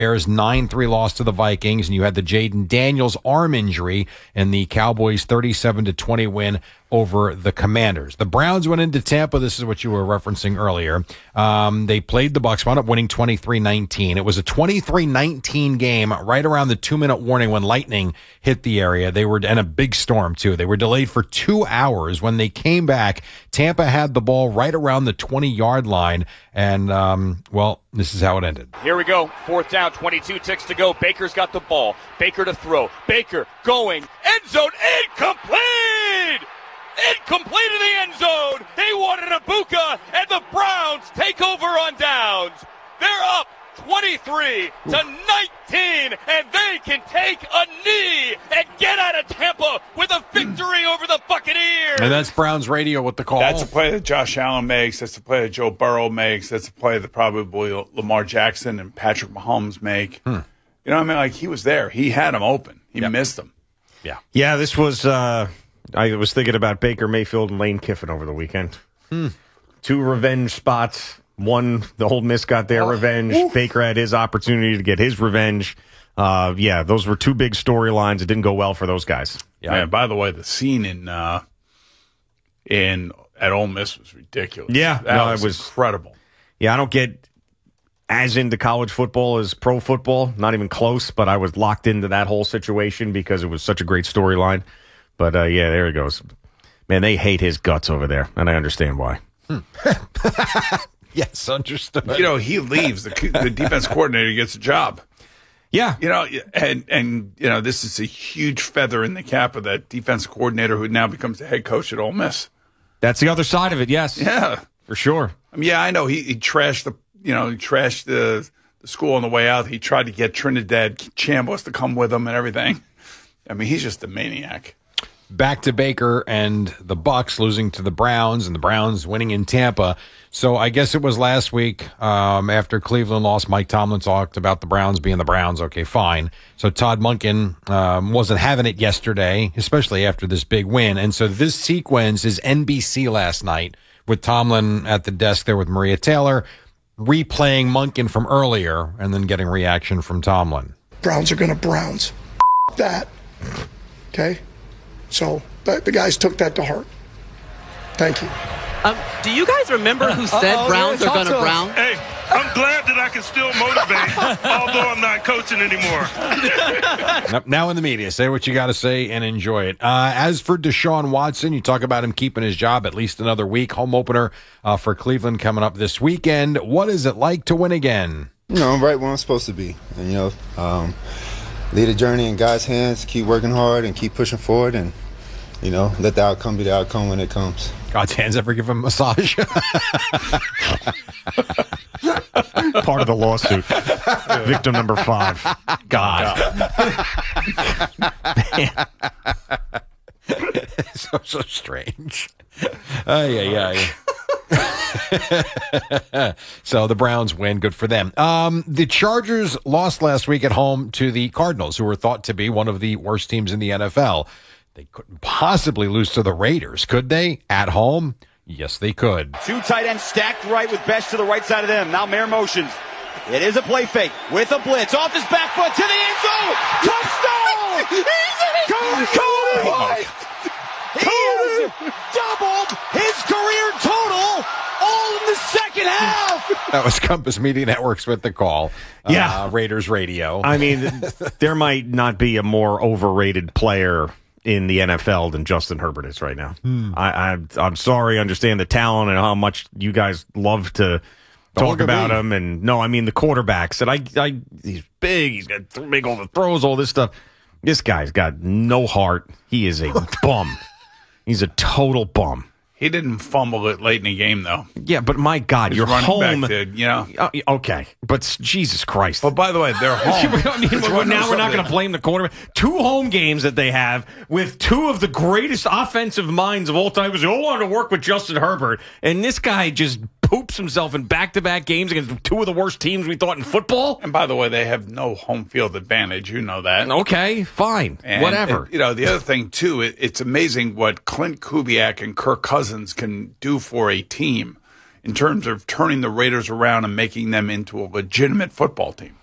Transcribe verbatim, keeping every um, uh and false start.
Bears nine three loss to the Vikings, and you had the Jaden Daniels arm injury and the Cowboys thirty-seven to twenty win over the Commanders. The Browns went into Tampa. This is what you were referencing earlier. Um, they played the Bucs, wound up winning twenty-three nineteen. It was a twenty-three nineteen game right around the two-minute warning when lightning hit the area. They were, and a big storm, too. They were delayed for two hours. When they came back, Tampa had the ball right around the twenty-yard line, and, um, well, this is how it ended. Here we go. Fourth down, twenty-two ticks to go. Baker's got the ball. Baker to throw. Baker going. End zone incomplete! Incomplete in the end zone. He wanted Ibuka, and the Browns take over on downs. They're up twenty-three to nineteen, and they can take a knee and get out of Tampa with a victory over the Buccaneers. And that's Browns radio with the call. That's a play that Josh Allen makes. That's a play that Joe Burrow makes. That's a play that probably Lamar Jackson and Patrick Mahomes make. Hmm. You know what I mean? Like, he was there. He had him open. He yep. missed them. Yeah. Yeah, this was uh, – I was thinking about Baker Mayfield and Lane Kiffin over the weekend. Hmm. Two revenge spots. One, the Ole Miss got their oh, revenge. Oof. Baker had his opportunity to get his revenge. Uh, yeah, those were two big storylines. It didn't go well for those guys. Yeah. Man, by the way, the scene in uh, in at Ole Miss was ridiculous. Yeah, that no, was, it was incredible. Yeah, I don't get as into college football as pro football. Not even close. But I was locked into that whole situation because it was such a great storyline. But, uh, yeah, there he goes. Man, they hate his guts over there, and I understand why. Hmm. Yes, understood. You know, he leaves. The, the defense coordinator gets a job. Yeah. You know, and, and, you know, this is a huge feather in the cap of that defense coordinator who now becomes the head coach at Ole Miss. That's the other side of it, yes. Yeah. For sure. I mean, yeah, I know he, he trashed the, you know, he trashed the, the school on the way out. He tried to get Trinidad Chambers to come with him and everything. I mean, he's just a maniac. Back to Baker and the Bucs losing to the Browns, and the Browns winning in Tampa. So I guess it was last week um, after Cleveland lost. Mike Tomlin talked about the Browns being the Browns. Okay, fine. So Todd Monken um, wasn't having it yesterday, especially after this big win. And so this sequence is N B C last night with Tomlin at the desk there with Maria Taylor, replaying Monken from earlier and then getting reaction from Tomlin. Browns are going to Browns. F- that. Okay? So the, the guys took that to heart. Thank you. Um, do you guys remember who said Uh-oh, Browns are going to Browns? Hey, I'm glad that I can still motivate, although I'm not coaching anymore. Now in the media, say what you got to say and enjoy it. Uh, as for Deshaun Watson, you talk about him keeping his job at least another week. Home opener uh, for Cleveland coming up this weekend. What is it like to win again? You know, I'm right where I'm supposed to be. And, you know, um, lead a journey in God's hands, keep working hard and keep pushing forward, and, you know, let the outcome be the outcome when it comes. God's hands ever give him a massage? Part of the lawsuit. Victim number five. God. so, so strange. Uh, yeah, yeah. So the Browns win. Good for them. Um, the Chargers lost last week at home to the Cardinals, who were thought to be one of the worst teams in the N F L. They couldn't possibly lose to the Raiders, could they? At home? Yes, they could. Two tight ends stacked right with Best to the right side of them. Now Mayer motions. It is a play fake with a blitz. Off his back foot to the end zone. Touchdown! He's in it! Cody White! He has doubled his career total all in the second half. That was Compass Media Networks with the call. Yeah. Uh, Raiders radio. I mean, there might not be a more overrated player in the N F L than Justin Herbert is right now. Hmm. I, I, I'm sorry, I understand the talent and how much you guys love to talk about me. him. And no, I mean the quarterbacks. And I, I, he's big. He's got to make all the throws, all this stuff. This guy's got no heart. He is a bum. He's a total bum. He didn't fumble it late in the game, though. Yeah, but my God, you're home. Did, you know? Uh, okay, but Jesus Christ. But by the way, they're home. I mean, well, now we're not going to blame the quarterback. Two home games that they have with two of the greatest offensive minds of all time. Because they all wanted to work with Justin Herbert, and this guy just poops himself in back-to-back games against two of the worst teams we thought in football. And by the way, they have no home field advantage. You know that. Okay, fine, and, whatever. And, you know, the other thing, too, it, it's amazing what Clint Kubiak and Kirk Cousins can do for a team in terms of turning the Raiders around and making them into a legitimate football team.